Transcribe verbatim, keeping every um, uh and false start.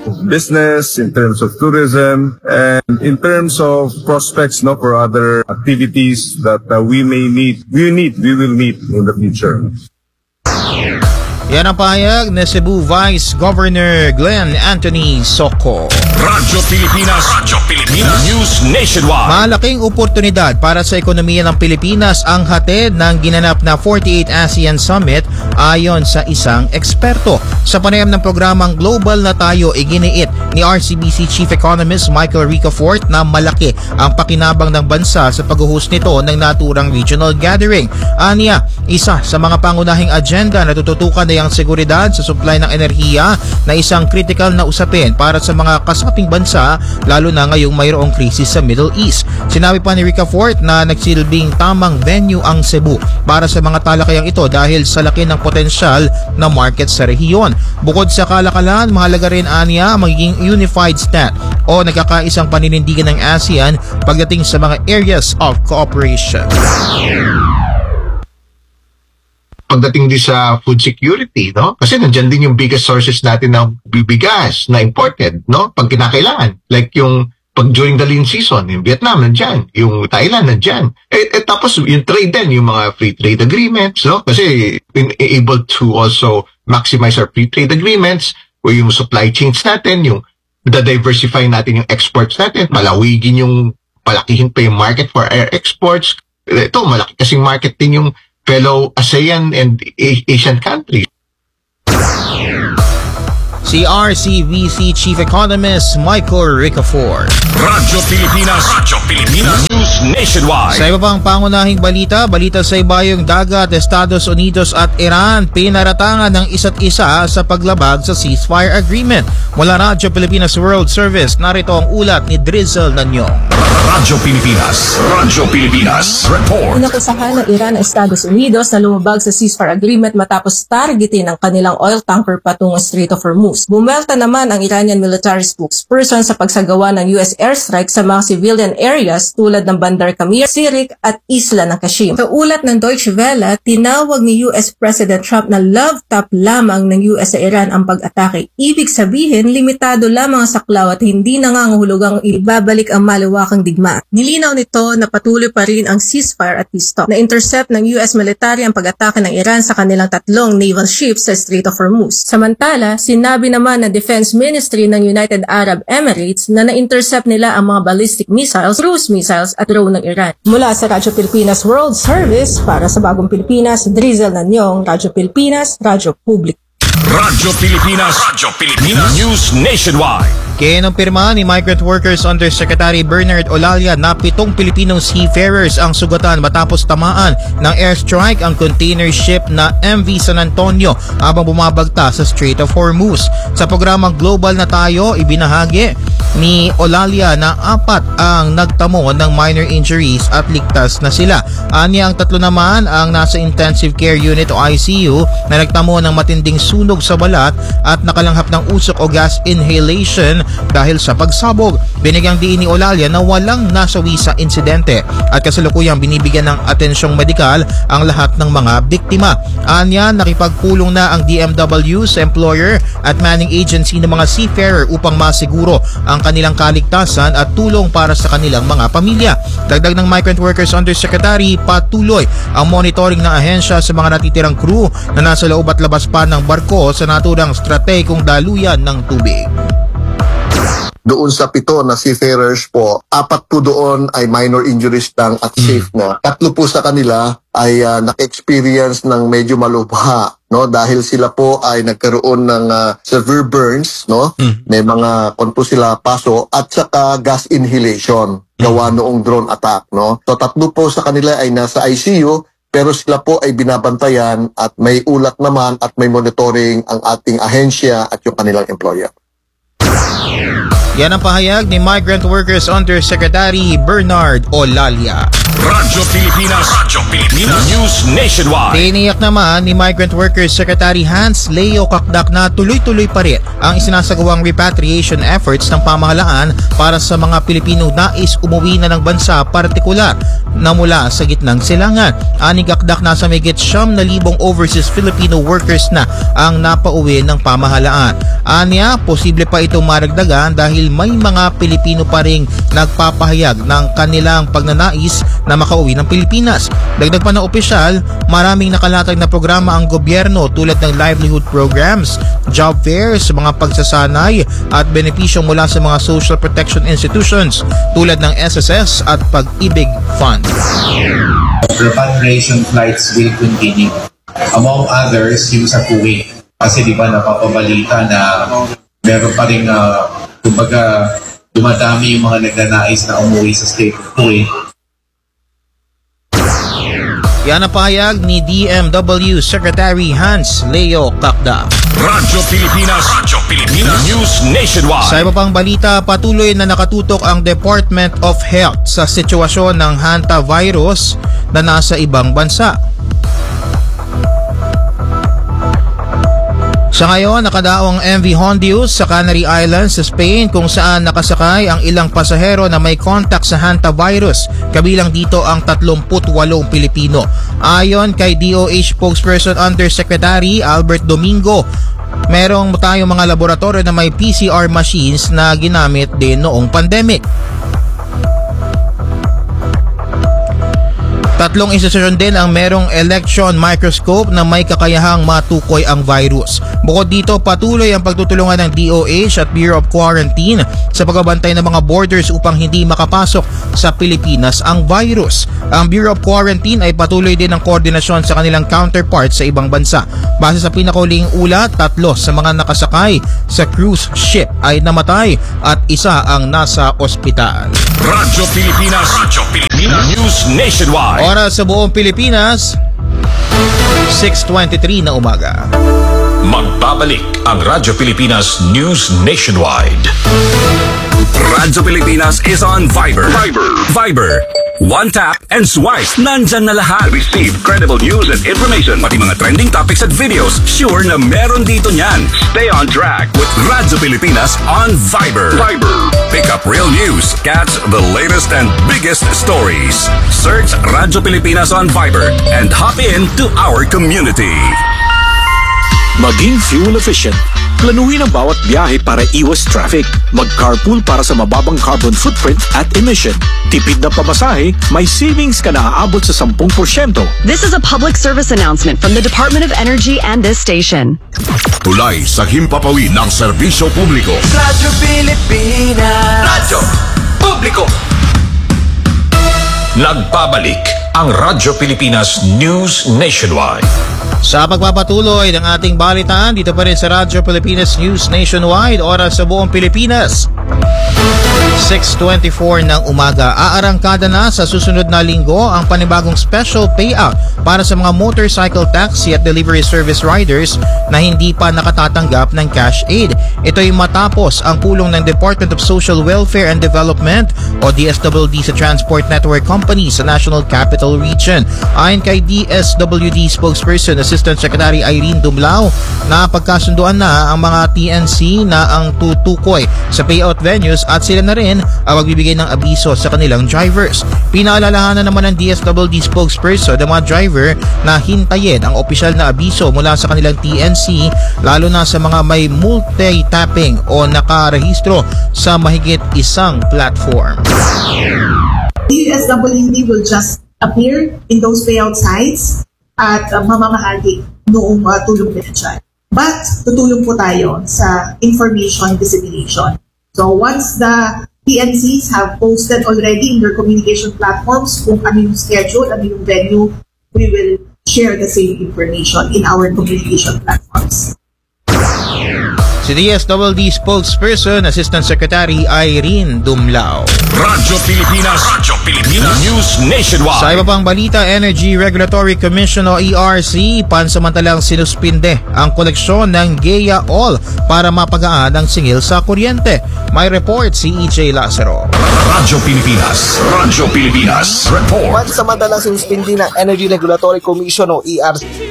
business, in terms of tourism, and in terms of prospects, no, for other activities that uh, we may need, we need, we will need in the future. Yan ang pahayag ni Cebu Vice Governor Glenn Anthony Soko. Radyo Pilipinas, Radyo Pilipinas, News Nationwide. Malaking oportunidad para sa ekonomiya ng Pilipinas ang hatid ng ginanap na forty-eighth ASEAN Summit ayon sa isang eksperto. Sa panayam ng programang Global na Tayo, iginiit ni R C B C Chief Economist Michael Ricafort na malaki ang pakinabang ng bansa sa pag-host nito ng naturang regional gathering. Aniya, isa sa mga pangunahing agenda na tututukan ay ang seguridad sa supply ng enerhiya na isang critical na usapin para sa mga kasaping bansa, lalo na ngayong mayroong krisis sa Middle East. Sinabi pa ni Ricafort na nagsilbing tamang venue ang Cebu para sa mga talakayang ito dahil sa laki ng potensyal na market sa rehiyon. Bukod sa kalakalan, mahalaga rin aniya magiging unified stand o nagkakaisang paninindigan ng ASEAN pagdating sa mga areas of cooperation. Pagdating din sa food security, no? Kasi nandiyan din yung biggest sources natin ng bibigas na imported, no? Pag kinakailangan. Like yung pag during the lean season, yung Vietnam nandiyan, yung Thailand nandiyan. Eh, eh tapos yung trade din, yung mga free trade agreements, no? Kasi in, able to also maximize our free trade agreements o yung supply chains natin, yung da-diversify natin yung exports natin, palawigin yung, palakihin pa yung market for our exports. Ito, malaki kasing market din yung fellow ASEAN and Asian countries. Si R C B C Chief Economist Michael Ricafort. Radyo Pilipinas, Radyo Pilipinas, News Nationwide. Sa iba pang pangunahing balita, balita sa ibayong dagat, Estados Unidos at Iran pinaratangan ng isa't isa sa paglabag sa ceasefire agreement. Mula Radyo Pilipinas World Service, narito ang ulat ni Drizzle Nanyong. Radyo Pilipinas, Radyo Pilipinas, report. Inakusahan ng Iran at Estados Unidos na lumabag sa ceasefire agreement matapos targetin ang kanilang oil tanker patungong Strait of Hormuz. Bumelta naman ang Iranian military spokesperson sa pagsagawa ng U S airstrike sa mga civilian areas tulad ng Bandar Kamir, Sirik at Isla ng Kashim. Sa ulat ng Deutsche Welle, tinawag ni U S President Trump na love tap lamang ng U S sa Iran ang pag-atake. Ibig sabihin, limitado lamang ang saklaw at hindi nangangahulugang ibabalik ang malawakang digmaan. Nilinaw nito na patuloy pa rin ang ceasefire at peace talk. Na-intercept ng U S military ang pag-atake ng Iran sa kanilang tatlong naval ships sa Strait of Hormuz. Samantala, sinabi naman ng Defense Ministry ng United Arab Emirates na na-intercept nila ang mga ballistic missiles, cruise missiles at drone ng Iran. Mula sa Radyo Pilipinas World Service, para sa Bagong Pilipinas, Drizzle Nanyong, Radyo Pilipinas, Radyo Public. Radyo Pilipinas, Radyo Pilipinas, News Nationwide. Kinumpirma ni Migrant Workers Undersecretary Bernard Olalia na pitong Pilipinong seafarers ang sugatan matapos tamaan ng airstrike ang container ship na M V San Antonio habang bumabagta sa Strait of Hormuz. Sa programang Global na Tayo, ibinahagi ni Olalia na apat ang nagtamo ng minor injuries at ligtas na sila. Anya ang tatlo naman ang nasa intensive care unit o I C U na nagtamo ng matinding sunog sa balat at nakalanghap ng usok o gas inhalation dahil sa pagsabog. Binigyang diin ni Olalia na walang nasawi sa insidente at kasalukuyang binibigyan ng atensyong medikal ang lahat ng mga biktima. Anya, nakipagpulong na ang D M W sa employer at manning agency ng mga seafarer upang masiguro ang kanilang kaligtasan at tulong para sa kanilang mga pamilya. Dagdag ng Migrant Workers Undersecretary, patuloy ang monitoring ng ahensya sa mga natitirang crew na nasa loob at labas pa ng barko sa naturang stratehikong daluyan ng tubig. Doon sa pito na seafarers po, apat po doon ay minor injuries lang at safe na. Tatlo po sa kanila ay uh, naka-experience ng medyo malubha, no? Dahil sila po ay nagkaroon ng uh, severe burns, no? Mm. May mga konpo sila paso at saka gas inhalation gawa noong drone attack, no? So tatlo po sa kanila ay nasa I C U pero sila po ay binabantayan at may ulat naman at may monitoring ang ating ahensya at yung kanilang employer. Yan ang pahayag ni Migrant Workers Undersecretary Bernard Olalia. Radyo Pilipinas, Radyo Pilipinas News Nationwide. Tiniyak naman ni Migrant Workers Secretary Hans Leo Kakdak na tuloy-tuloy pa rin ang isinasagawang repatriation efforts ng pamahalaan para sa mga Pilipino nais umuwi na ng bansa, partikular na mula sa gitnang silangan. Ani Kakdak, nasa mahigit siyam na libong overseas Filipino workers na ang napauwi ng pamahalaan. Anya, posible pa itong maragdagan dahil may mga Pilipino pa ring nagpapahayag ng kanilang pagnanais na makauwi ng Pilipinas. Dagdag pa ng opisyal, maraming nakalatag na programa ang gobyerno tulad ng livelihood programs, job fairs, mga pagsasanay at benepisyo mula sa mga social protection institutions tulad ng S S S at Pag-ibig Fund. Repatriation flights will continue. Among others, yung sa Kuwait. Kasi di ba napapabalita na meron pa rin, uh, kumbaga, dumadami yung mga nagnanais na umuwi sa state of Kuwait. Yan ang pahayag ni D M W Secretary Hans Leo Kakdak. Radyo Pilipinas, Radyo Pilipinas News Nationwide. Sa iba pang balita, patuloy na nakatutok ang Department of Health sa sitwasyon ng hantavirus na nasa ibang bansa. Sa ngayon, nakadaong M V Hondius sa Canary Islands sa Spain kung saan nakasakay ang ilang pasahero na may contact sa hantavirus. Kabilang dito ang tatlumput walong Pilipino. Ayon kay D O H spokesperson Undersecretary Albert Domingo, merong tayong mga laboratorio na may P C R machines na ginamit din noong pandemic. Tatlong institusyon din ang merong election microscope na may kakayahang matukoy ang virus. Bukod dito, patuloy ang pagtutulungan ng D O H at Bureau of Quarantine sa pagbabantay ng mga borders upang hindi makapasok sa Pilipinas ang virus. Ang Bureau of Quarantine ay patuloy din ang koordinasyon sa kanilang counterparts sa ibang bansa. Base sa pinakahuling ulat, tatlo sa mga nakasakay sa cruise ship ay namatay at isa ang nasa ospital. Radyo Pilipinas, Radyo Pilipinas News Nationwide. Oras sa buong Pilipinas, six twenty-three na umaga. Magbabalik ang Radyo Pilipinas News Nationwide. Radyo Pilipinas is on Viber. Viber. Viber. One tap and swipe. Nandyan na lahat. Receive credible news and information. Pati mga trending topics at videos. Sure na meron dito niyan. Stay on track with Radyo Pilipinas on Viber. Viber. Pick up real news. Catch the latest and biggest stories. Search Radyo Pilipinas on Viber and hop in to our community. Maging fuel efficient. Planuhin ang bawat biyahe para iwas traffic. Mag-carpool para sa mababang carbon footprint at emission. Tipid na pamasahe, may savings ka na aabot sa ten percent. This is a public service announcement from the Department of Energy and this station. Tulay sa himpapawid ng serbisyo publiko. Radyo Pilipinas. Radyo Publiko. Nagbabalik ang Radyo Pilipinas News Nationwide. Sa pagpapatuloy ng ating balitaan, dito pa rin sa Radyo Pilipinas News Nationwide, oras sa buong Pilipinas, six twenty-four ng umaga. Aarangkada na sa susunod na linggo ang panibagong special payout para sa mga motorcycle taxi at delivery service riders na hindi pa nakatatanggap ng cash aid. Ito'y matapos ang pulong ng Department of Social Welfare and Development o D S W D sa Transport Network Company sa National Capital Region. Ayon kay D S W D spokesperson Assistant Secretary Irene Dumlao, na pagkasunduan na ang mga T N C na ang tutukoy sa payout venues at sila na rin ang magbibigay ng abiso sa kanilang drivers. Pinaalalahanan naman ng D S W D spokesperson ng mga driver na hintayin ang opisyal na abiso mula sa kanilang T N C, lalo na sa mga may multi-tapping o nakarehistro sa mahigit isang platform. D S W D will just appear in those payout sites at uh, mamamahagi noong uh, tulong pinansyal. But tutulong po tayo sa information dissemination. So once the T N Cs have posted already in their communication platforms kung ano yung schedule, ano yung venue, we will share the same information in our communication platforms. Si Si D S W D spokesperson, Assistant Secretary Irene Dumlao. Radyo Pilipinas, Radyo Pilipinas News Nationwide. Sa iba pang balita, Energy Regulatory Commission o E R C pansamantalang sinuspinde ang koleksyon ng Gea All para mapagaan ang singil sa kuryente. May report si E J Lazaro. Radyo Pilipinas, Radyo Pilipinas Report. Pansamantalang sinuspindi ng Energy Regulatory Commission o E R C